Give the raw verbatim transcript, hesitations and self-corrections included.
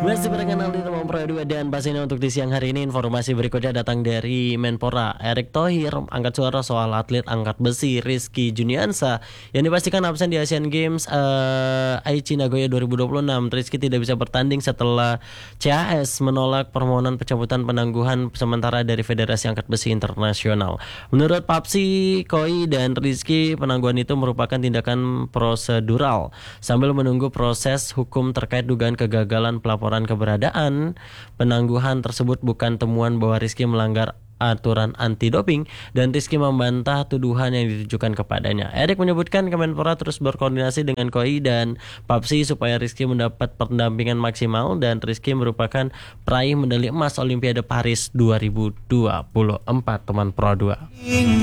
Masih berkenal di Teman Pro dua dan pastinya untuk di siang hari ini informasi berikutnya datang dari Menpora. Erick Thohir angkat suara soal atlet angkat besi Rizky Juniansa yang dipastikan absen di Asian Games uh, Aichi Nagoya dua ribu dua puluh enam. Rizky tidak bisa bertanding setelah C A S menolak permohonan pencabutan penangguhan sementara dari Federasi Angkat Besi Internasional. Menurut Papsi, Koi dan Rizky, penangguhan itu merupakan tindakan prosedural sambil menunggu proses hukum terkait dugaan kegagalan pelaporan keberadaan. Penangguhan tersebut bukan temuan bahwa Rizky melanggar aturan anti doping dan Rizky membantah tuduhan yang ditujukan kepadanya. Erick menyebutkan Kemenpora terus berkoordinasi dengan Koi dan Papsi supaya Rizky mendapat pendampingan maksimal dan Rizky merupakan peraih medali emas Olimpiade Paris dua ribu dua puluh empat. Teman Pro dua.